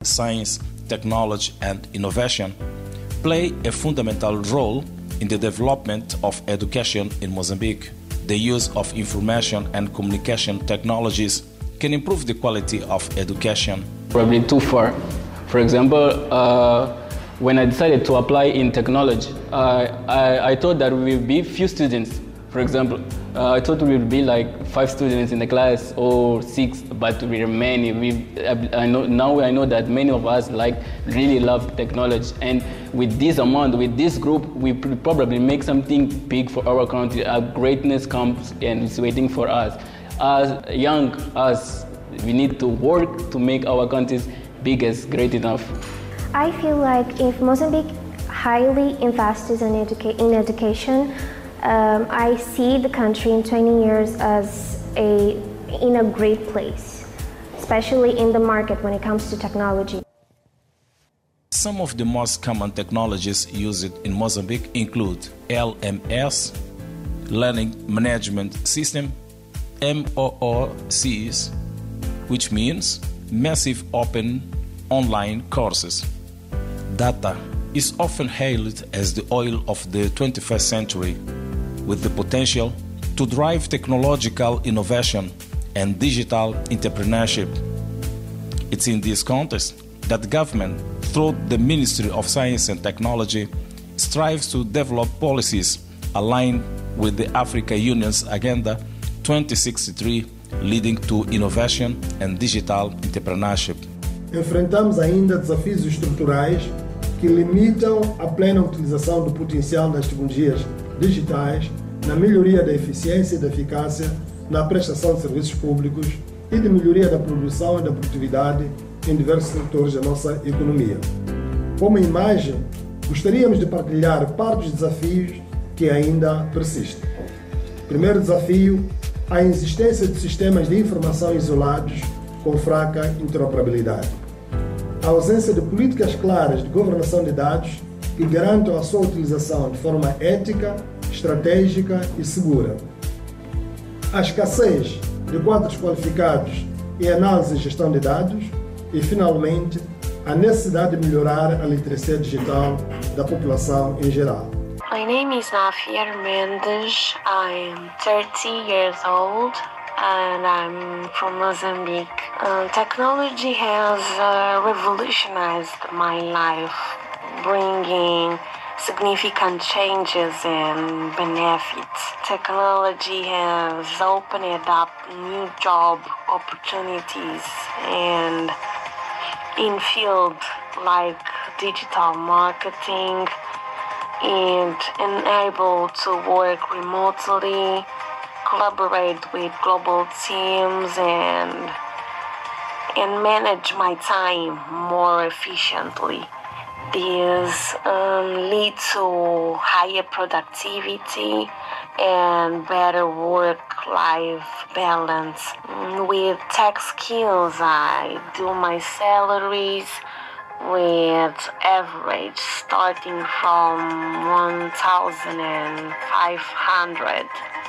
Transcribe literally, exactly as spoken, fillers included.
science, technology, and innovation play a fundamental role in the development of education in Mozambique. The use of information and communication technologies can improve the quality of education. Probably too far. For example, uh, when I decided to apply in technology, uh, I, I thought that we would be few students. For example, uh, I thought we would be like five students in the class or six, but we are many. We, I know, now I know that many of us like really love technology, and with this amount, with this group, we probably make something big for our country. Our greatness comes and is waiting for us. As young as we need to work to make our countries big as great enough. I feel like if Mozambique highly invests in, educa- in education, um, I see the country in twenty years as a in a great place, especially in the market when it comes to technology. Some of the most common technologies used in Mozambique include L M S, Learning Management System, M O O Cs, which means Massive Open Online Courses. Data is often hailed as the oil of the twenty-first century, with the potential to drive technological innovation and digital entrepreneurship. It's in this context that the government, through the Ministry of Science and Technology, strives to develop policies aligned with the Africa Union's Agenda twenty sixty-three, leading to innovation and digital entrepreneurship. Enfrentamos ainda desafios estruturais que limitam a plena utilização do potencial das tecnologias digitais na melhoria da eficiência e da eficácia na prestação de serviços públicos e de melhoria da produção e da produtividade em diversos setores da nossa economia. Como imagem, gostaríamos de partilhar parte dos desafios que ainda persistem. Primeiro desafio, a existência de sistemas de informação isolados com fraca interoperabilidade. A ausência de políticas claras de governação de dados que garantam a sua utilização de forma ética, estratégica e segura. A escassez de quadros qualificados em análise e gestão de dados. E, finalmente, a necessidade de melhorar a literacia digital da população em geral. My name is Nafia Mendes. I am thirty years old and I'm from Mozambique. Uh, technology has uh, revolutionized my life, bringing significant changes and benefits. Technology has opened up new job opportunities and in field like digital marketing and enable to work remotely, collaborate with global teams and and manage my time more efficiently. These um, lead to higher productivity and better work-life balance. With tech skills, I do my salaries with average starting from one thousand five hundred.